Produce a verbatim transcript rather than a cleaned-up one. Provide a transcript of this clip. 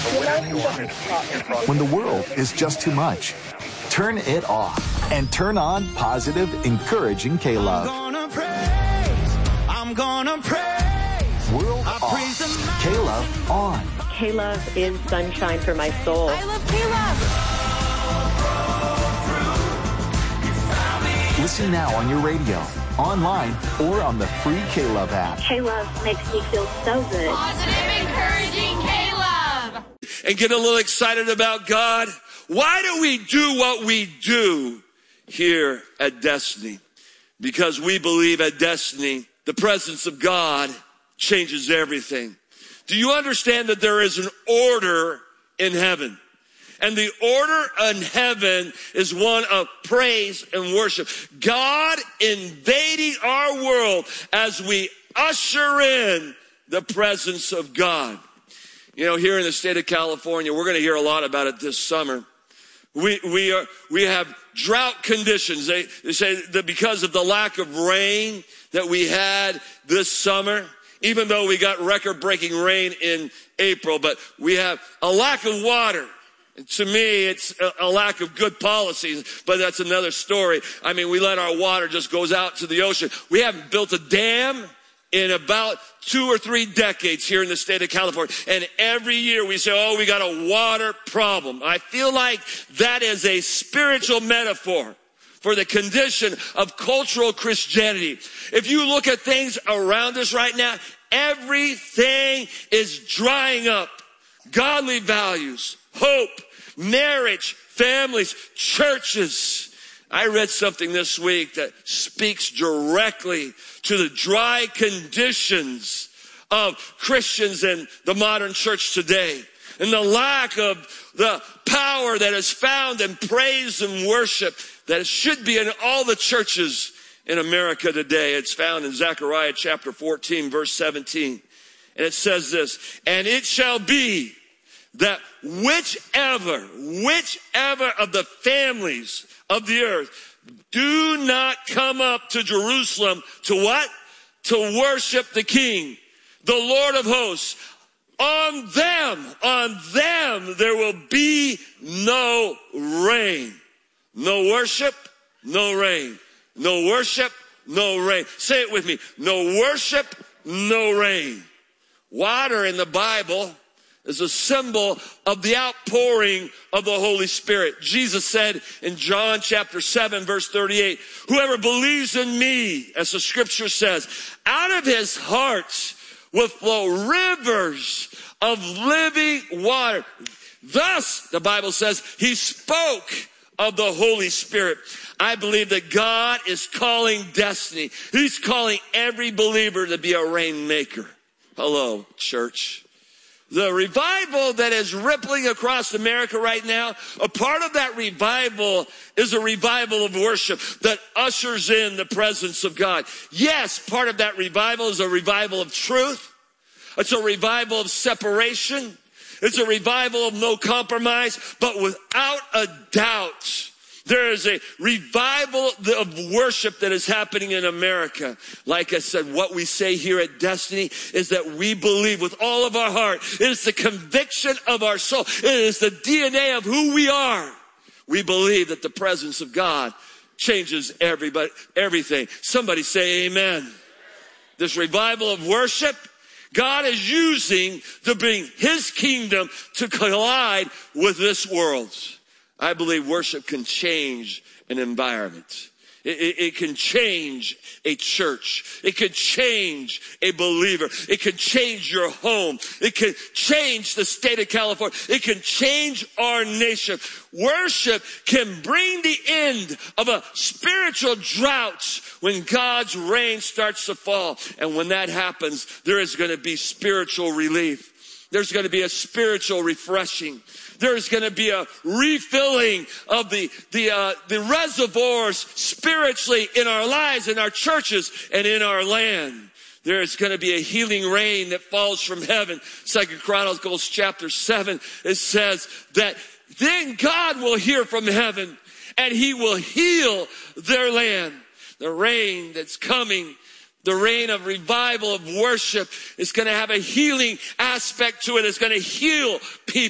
When the world is just too much, turn it off and turn on positive, encouraging K-Love. I'm gonna praise, I'm gonna praise. World off, K-Love on. K-Love is sunshine for my soul. I love K-Love. Listen now on your radio, online, or on the free K-Love app. K-Love makes me feel so good. Positive, encouraging K-Love. And get a little excited about God. Why do we do what we do here at Destiny? Because we believe at Destiny, the presence of God changes everything. Do you understand that there is an order in heaven? And the order in heaven is one of praise and worship. God invading our world as we usher in the presence of God. You know, here in the state of California, we're going to hear a lot about it this summer. We we are we have drought conditions. They, they say that because of the lack of rain that we had this summer, even though we got record-breaking rain in April, but we have a lack of water. And to me, it's a, a lack of good policies, but that's another story. I mean, we let our water just goes out to the ocean. We haven't built a dam in about two or three decades here in the state of California. And every year we say, oh, we got a water problem. I feel like that is a spiritual metaphor for the condition of cultural Christianity. If you look at things around us right now, everything is drying up. Godly values, hope, marriage, families, churches. I read something this week that speaks directly to the dry conditions of Christians in the modern church today, and the lack of the power that is found in praise and worship that should be in all the churches in America today. It's found in Zechariah chapter fourteen, verse seventeen. And it says this, and it shall be that whichever, whichever of the families of the earth do not come up to Jerusalem to what? To worship the King, the Lord of hosts. On them, on them there will be no rain. No worship, no rain. No worship, no rain. Say it with me. No worship, no rain. Water in the Bible is a symbol of the outpouring of the Holy Spirit. Jesus said in John chapter seven, verse thirty-eight, whoever believes in me, as the scripture says, out of his heart will flow rivers of living water. Thus, the Bible says, he spoke of the Holy Spirit. I believe that God is calling Destiny. He's calling every believer to be a rainmaker. Hello, church. The revival that is rippling across America right now, a part of that revival is a revival of worship that ushers in the presence of God. Yes, part of that revival is a revival of truth. It's a revival of separation. It's a revival of no compromise. But without a doubt, there is a revival of worship that is happening in America. Like I said, what we say here at Destiny is that we believe with all of our heart. It is the conviction of our soul. It is the D N A of who we are. We believe that the presence of God changes everybody, everything. Somebody say amen. This revival of worship, God is using to bring his kingdom to collide with this world. I believe worship can change an environment. It, it, it can change a church. It can change a believer. It can change your home. It can change the state of California. It can change our nation. Worship can bring the end of a spiritual drought when God's rain starts to fall. And when that happens, there is going to be spiritual relief. There's going to be a spiritual refreshing. There's going to be a refilling of the the uh, the reservoirs spiritually in our lives, in our churches, and in our land. There is going to be a healing rain that falls from heaven. Second Chronicles chapter seven, it says that then God will hear from heaven and he will heal their land. The rain that's coming, the rain of revival, of worship, is going to have a healing aspect to it. It's going to heal people.